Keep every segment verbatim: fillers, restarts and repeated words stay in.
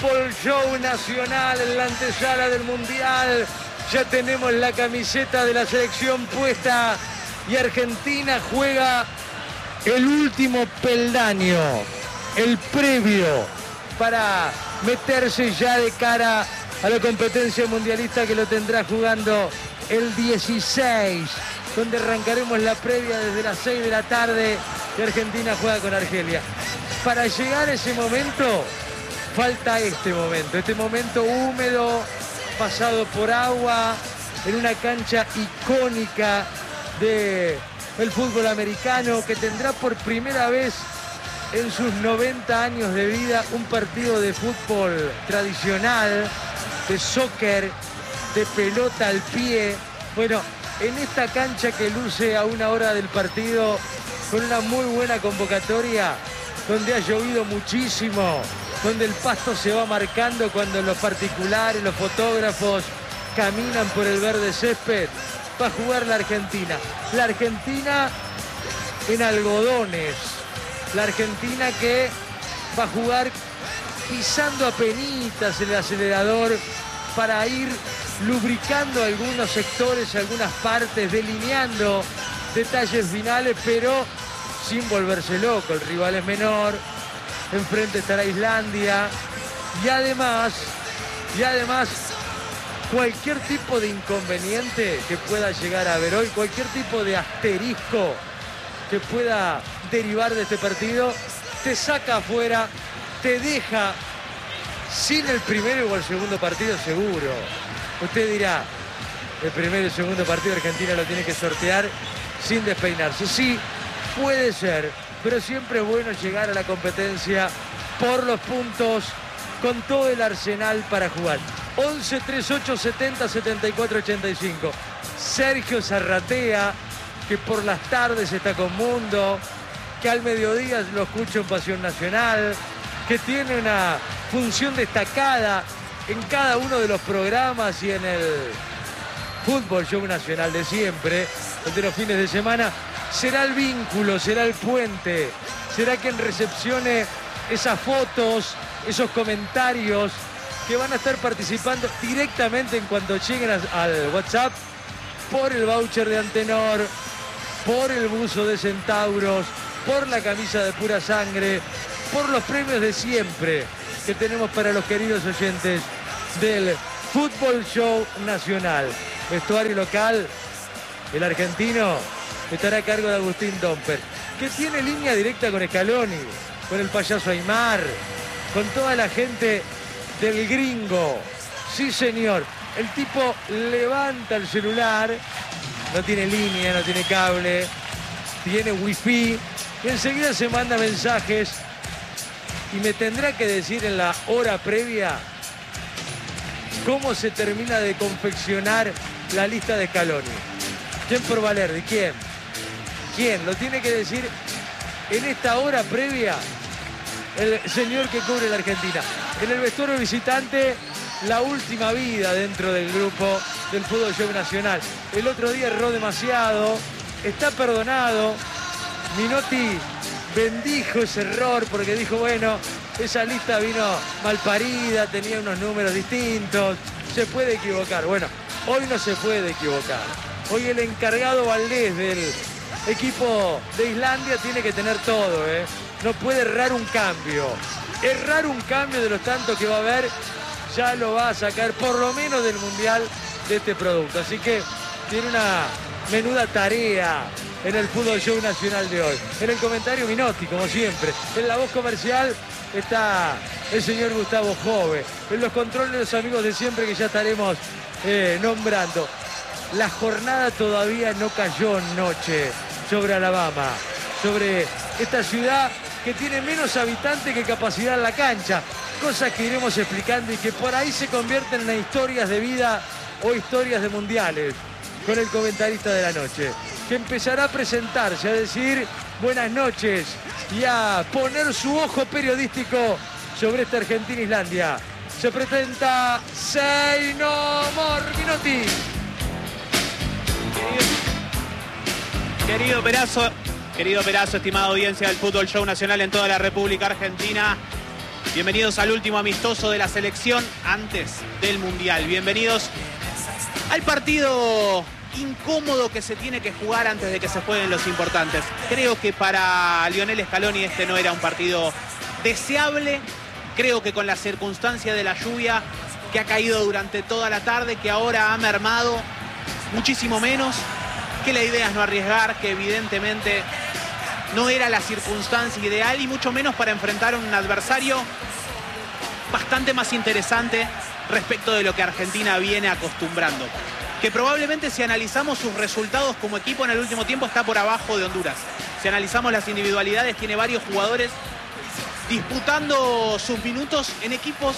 Fútbol Show Nacional en la antesala del Mundial. Ya tenemos la camiseta de la selección puesta y Argentina juega el último peldaño, el previo, para meterse ya de cara a la competencia mundialista que lo tendrá jugando el dieciséis, donde arrancaremos la previa desde las seis de la tarde y Argentina juega con Argelia. Para llegar a ese momento, falta este momento, este momento húmedo, pasado por agua, en una cancha icónica del fútbol americano, que tendrá por primera vez en sus noventa años de vida un partido de fútbol tradicional, de soccer, de pelota al pie. Bueno, en esta cancha que luce a una hora del partido, con una muy buena convocatoria, donde ha llovido muchísimo, donde el pasto se va marcando cuando los particulares, los fotógrafos caminan por el verde césped, va a jugar la Argentina. La Argentina en algodones, la Argentina que va a jugar pisando apenitas el acelerador para ir lubricando algunos sectores, algunas partes, delineando detalles finales, pero sin volverse loco. El rival es menor, enfrente estará Islandia y además, y además cualquier tipo de inconveniente que pueda llegar a haber hoy, cualquier tipo de asterisco que pueda derivar de este partido, te saca afuera, te deja sin el primero o el segundo partido seguro. Usted dirá, el primero y el segundo partido Argentina lo tiene que sortear sin despeinarse. Sí, puede ser, pero siempre es bueno llegar a la competencia por los puntos, con todo el arsenal para jugar. once, treinta y ocho, setenta, setenta y cuatro, ochenta y cinco. Sergio Zarratea, que por las tardes está con Mundo, que al mediodía lo escucho en Pasión Nacional, que tiene una función destacada en cada uno de los programas y en el Fútbol Show Nacional de siempre, el de los fines de semana. Será el vínculo, será el puente, será quien recepcione esas fotos, esos comentarios que van a estar participando directamente en cuanto lleguen al WhatsApp, por el voucher de Antenor, por el buzo de Centauros, por la camisa de Pura Sangre, por los premios de siempre que tenemos para los queridos oyentes del Fútbol Show Nacional. Vestuario local, el argentino estará a cargo de Agustín Domper, que tiene línea directa con Scaloni, con el payaso Aymar, con toda la gente del gringo. Sí, señor. El tipo levanta el celular, no tiene línea, no tiene cable, tiene wifi, y enseguida se manda mensajes y me tendrá que decir en la hora previa cómo se termina de confeccionar la lista de Scaloni. ¿Quién por Valerdi? ¿Quién? ¿Quién? Lo tiene que decir en esta hora previa el señor que cubre la Argentina. En el vestuario visitante, la última vida dentro del grupo del Fútbol Show Nacional. El otro día erró demasiado, está perdonado. Minotti bendijo ese error porque dijo, bueno, esa lista vino mal parida, tenía unos números distintos, se puede equivocar. Bueno, hoy no se puede equivocar. Hoy el encargado Valdés del equipo de Islandia tiene que tener todo, ¿eh? No puede errar un cambio. Errar un cambio de los tantos que va a haber, ya lo va a sacar por lo menos del Mundial de este producto. Así que tiene una menuda tarea en el Fútbol Show Nacional de hoy. En el comentario Minotti, como siempre. En la voz comercial está el señor Gustavo Jove. En los controles los amigos de siempre que ya estaremos eh, nombrando. La jornada todavía no cayó noche sobre Alabama, sobre esta ciudad que tiene menos habitantes que capacidad en la cancha, cosas que iremos explicando y que por ahí se convierten en historias de vida o historias de mundiales, con el comentarista de la noche, que empezará a presentarse, a decir buenas noches y a poner su ojo periodístico sobre esta Argentina-Islandia. Se presenta Seino Minotti. Querido, querido Perazo, querido Perazo, estimada audiencia del Fútbol Show Nacional en toda la República Argentina. Bienvenidos al último amistoso de la selección antes del Mundial. Bienvenidos al partido incómodo que se tiene que jugar antes de que se jueguen los importantes. Creo que para Lionel Scaloni este no era un partido deseable. Creo que con la circunstancia de la lluvia que ha caído durante toda la tarde, que ahora ha mermado muchísimo menos, que la idea es no arriesgar, que evidentemente no era la circunstancia ideal y mucho menos para enfrentar a un adversario bastante más interesante respecto de lo que Argentina viene acostumbrando. Que probablemente si analizamos sus resultados como equipo en el último tiempo está por abajo de Honduras. Si analizamos las individualidades, tiene varios jugadores disputando sus minutos en equipos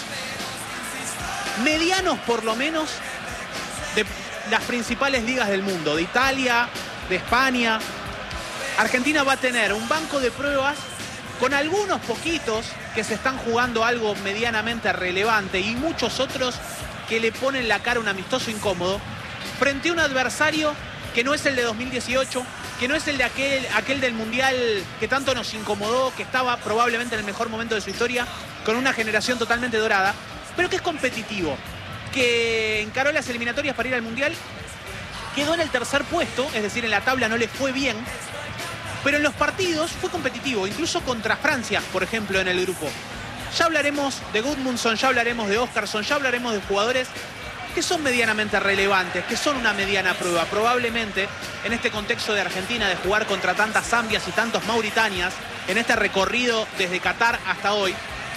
medianos por lo menos de las principales ligas del mundo, de Italia, de España. Argentina va a tener un banco de pruebas con algunos poquitos que se están jugando algo medianamente relevante y muchos otros que le ponen la cara a un amistoso incómodo frente a un adversario que no es el de dos mil dieciocho, que no es el de aquel, aquel del Mundial que tanto nos incomodó, que estaba probablemente en el mejor momento de su historia, con una generación totalmente dorada, pero que es competitivo, que encaró las eliminatorias para ir al Mundial, quedó en el tercer puesto, es decir, en la tabla no le fue bien, pero en los partidos fue competitivo, incluso contra Francia, por ejemplo, en el grupo. Ya hablaremos de Gudmundsson, ya hablaremos de Óscarson, ya hablaremos de jugadores que son medianamente relevantes, que son una mediana prueba. Probablemente en este contexto de Argentina, de jugar contra tantas Zambias y tantos Mauritanias, en este recorrido desde Qatar hasta hoy,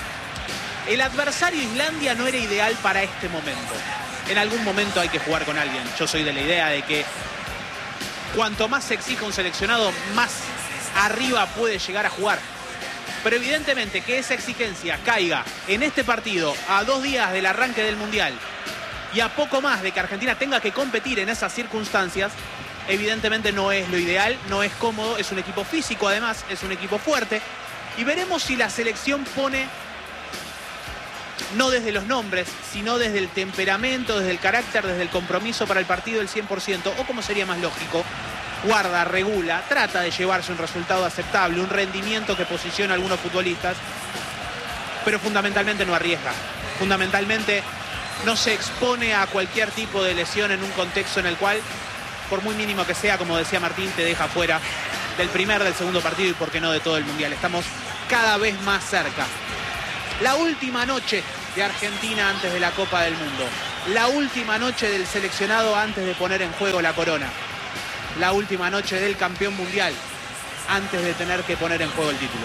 el adversario Islandia no era ideal para este momento. En algún momento hay que jugar con alguien. Yo soy de la idea de que cuanto más se exija un seleccionado, más arriba puede llegar a jugar. Pero evidentemente que esa exigencia caiga en este partido a dos días del arranque del Mundial y a poco más de que Argentina tenga que competir en esas circunstancias, evidentemente no es lo ideal, no es cómodo, es un equipo físico además, es un equipo fuerte. Y veremos si la selección pone, no desde los nombres, sino desde el temperamento, desde el carácter, desde el compromiso para el partido el cien por ciento, o como sería más lógico, guarda, regula, trata de llevarse un resultado aceptable, un rendimiento que posiciona a algunos futbolistas, pero fundamentalmente no arriesga. Fundamentalmente no se expone a cualquier tipo de lesión en un contexto en el cual, por muy mínimo que sea, como decía Martín, te deja fuera del primer, del segundo partido y por qué no de todo el Mundial. Estamos cada vez más cerca. La última noche de Argentina antes de la Copa del Mundo. La última noche del seleccionado antes de poner en juego la corona. La última noche del campeón mundial antes de tener que poner en juego el título.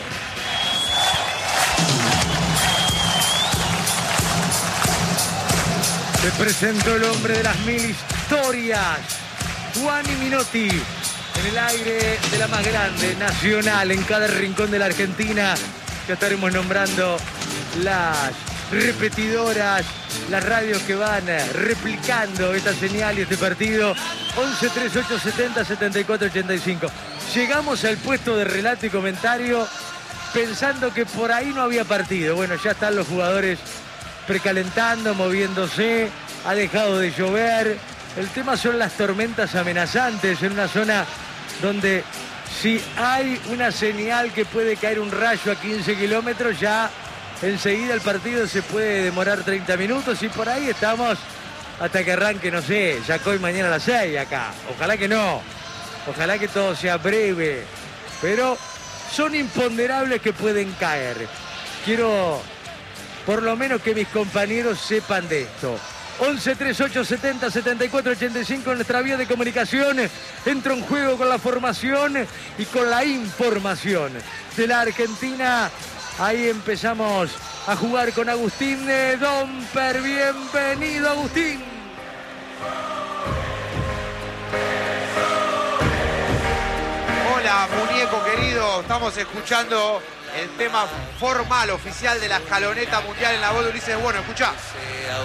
Se presentó el hombre de las mil historias, Juani Minotti, en el aire de la más grande, nacional, en cada rincón de la Argentina. Ya estaremos nombrando las repetidoras, las radios que van replicando esta señal y este partido. once treinta y ocho setenta setenta y cuatro ochenta y cinco. Llegamos al puesto de relato y comentario pensando que por ahí no había partido. Bueno, ya están los jugadores precalentando, moviéndose, ha dejado de llover. El tema son las tormentas amenazantes en una zona donde si hay una señal que puede caer un rayo a quince kilómetros, ya enseguida el partido se puede demorar treinta minutos y por ahí estamos hasta que arranque, no sé, Yacoy mañana a las seis acá. Ojalá que no, ojalá que todo sea breve, pero son imponderables que pueden caer. Quiero por lo menos que mis compañeros sepan de esto. once treinta y ocho setenta setenta y cuatro ochenta y cinco en nuestra vía de comunicación. Entro en juego con la formación y con la información de la Argentina. Ahí empezamos a jugar con Agustín Domper. Bienvenido, Agustín. Hola, muñeco querido. Estamos escuchando el tema formal, oficial de la escaloneta mundial en la voz de Ulises Bueno. Escuchá.